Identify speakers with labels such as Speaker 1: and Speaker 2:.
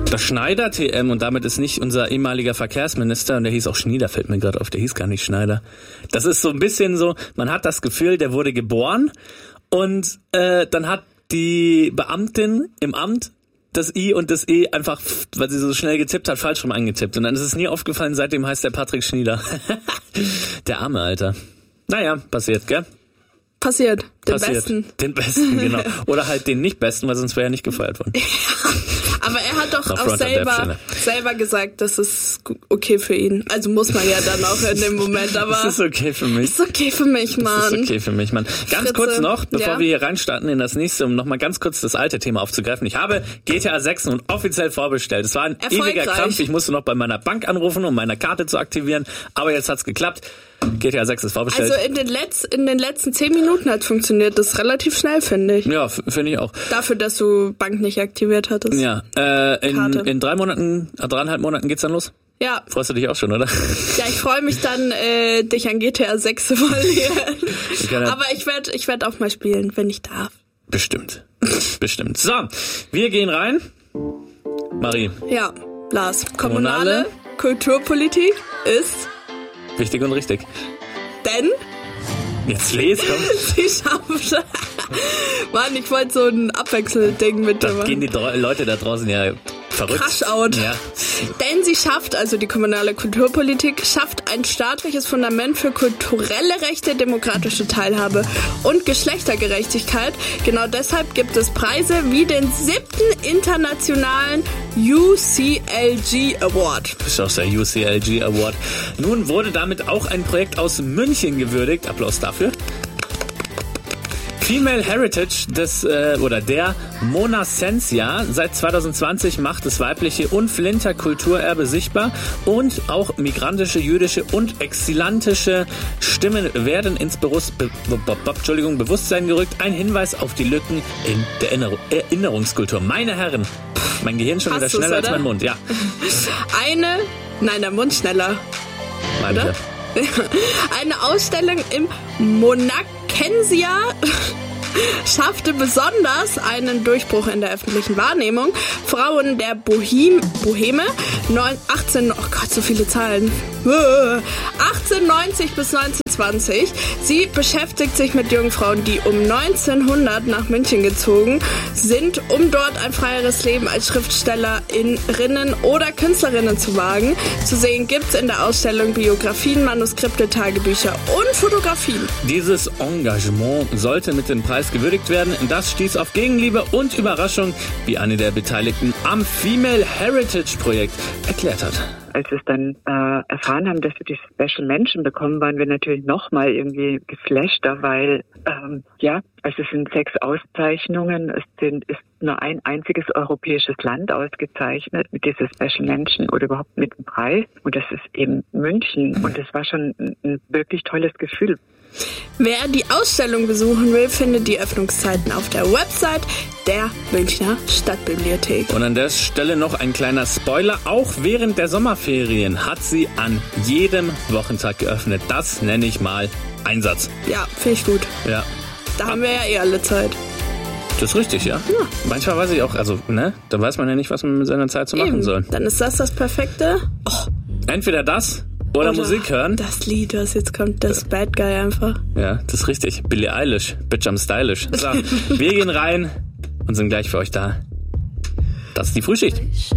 Speaker 1: Der Schneider TM, und damit ist nicht unser ehemaliger Verkehrsminister, und der hieß auch Schnieder, fällt mir gerade auf, der hieß gar nicht Schneider. Das ist so ein bisschen so, man hat das Gefühl, der wurde geboren und dann hat die Beamtin im Amt das I und das E einfach, weil sie so schnell getippt hat, falsch rum eingetippt. Und dann ist es nie aufgefallen, seitdem heißt der Patrick Schnieder. Der arme Alter. Naja, passiert, gell?
Speaker 2: Passiert. Den Besten,
Speaker 1: genau. Oder halt den nicht Besten, weil sonst wäre er nicht gefeuert worden.
Speaker 2: Aber er hat doch auch selber gesagt, das ist okay für ihn. Also muss man ja dann auch in dem Moment, aber...
Speaker 1: Das ist okay für mich.
Speaker 2: Ist okay für mich, Mann.
Speaker 1: Das ist okay für mich, Mann. Ganz
Speaker 2: Fritze,
Speaker 1: kurz noch, bevor wir hier reinstarten in das nächste, um nochmal ganz kurz das alte Thema aufzugreifen. Ich habe GTA 6 nun offiziell vorbestellt. Es war ein ewiger Krampf. Ich musste noch bei meiner Bank anrufen, um meine Karte zu aktivieren. Aber jetzt hat's geklappt. GTA 6 ist vorbestellt.
Speaker 2: Also in den letzten 10 Minuten hat funktioniert. Das ist relativ schnell, finde ich.
Speaker 1: Ja, finde ich auch.
Speaker 2: Dafür, dass du Bank nicht aktiviert hattest.
Speaker 1: Ja, in 3,5 Monaten geht's dann los?
Speaker 2: Ja.
Speaker 1: Freust du dich auch schon, oder?
Speaker 2: Ja, ich freue mich dann, dich an GTA 6 zu verlieren. Aber ich werd auch mal spielen, wenn ich darf.
Speaker 1: Bestimmt. So, wir gehen rein. Marie.
Speaker 2: Ja, Lars. Kommunale Kulturpolitik ist...
Speaker 1: wichtig und richtig.
Speaker 2: Denn...
Speaker 1: Jetzt lest, komm.
Speaker 2: Sie schafft... Mann, ich wollte so ein Abwechselding mit dir machen.
Speaker 1: Da gehen die Leute da draußen ja verrückt.
Speaker 2: Crash-out.
Speaker 1: Ja.
Speaker 2: Denn sie schafft, also die kommunale Kulturpolitik, schafft ein staatliches Fundament für kulturelle Rechte, demokratische Teilhabe und Geschlechtergerechtigkeit. Genau deshalb gibt es Preise wie den 7. internationalen UCLG Award.
Speaker 1: Das ist auch der UCLG Award. Nun wurde damit auch ein Projekt aus München gewürdigt. Applaus dafür. Female Heritage der Mona Sensia. Seit 2020 macht das weibliche und Flinter-Kulturerbe sichtbar und auch migrantische, jüdische und exilantische Stimmen werden ins Bewusstsein gerückt. Ein Hinweis auf die Lücken in der Erinnerungskultur. Meine Herren, mein Gehirn schon wieder schneller als mein Mund. Ja.
Speaker 2: Der Mund schneller.
Speaker 1: Oder?
Speaker 2: Eine Ausstellung im Monacensia schaffte besonders einen Durchbruch in der öffentlichen Wahrnehmung. Frauen der Boheme, 1890 bis 1920. Sie beschäftigt sich mit jungen Frauen, die um 1900 nach München gezogen sind, um dort ein freieres Leben als Schriftstellerinnen oder Künstlerinnen zu wagen. Zu sehen gibt's in der Ausstellung Biografien, Manuskripte, Tagebücher und Fotografien.
Speaker 1: Dieses Engagement sollte mit dem Preis gewürdigt werden. Das stieß auf Gegenliebe und Überraschung, wie eine der Beteiligten am Female Heritage Projekt erklärt hat.
Speaker 3: Als wir es dann erfahren haben, dass wir die Special Mention bekommen, waren wir natürlich nochmal irgendwie geflashter, weil es sind 6 Auszeichnungen, ist nur ein einziges europäisches Land ausgezeichnet mit dieser Special Mention oder überhaupt mit dem Preis. Und das ist eben München. Und das war schon ein wirklich tolles Gefühl.
Speaker 2: Wer die Ausstellung besuchen will, findet die Öffnungszeiten auf der Website der Münchner Stadtbibliothek.
Speaker 1: Und an der Stelle noch ein kleiner Spoiler. Auch während der Sommerferien hat sie an jedem Wochentag geöffnet. Das nenne ich mal Einsatz.
Speaker 2: Ja, finde ich gut.
Speaker 1: Ja.
Speaker 2: Da haben wir ja alle Zeit.
Speaker 1: Das ist richtig, ja. Manchmal weiß ich auch, da weiß man ja nicht, was man mit seiner Zeit so machen soll.
Speaker 2: Dann ist das Perfekte.
Speaker 1: Entweder das oder Musik hören.
Speaker 2: Das Lied, was jetzt kommt, das Bad Guy einfach.
Speaker 1: Ja, das ist richtig. Billie Eilish, Bitch I'm Stylish. So, wir gehen rein und sind gleich für euch da. Das ist die Frühschicht.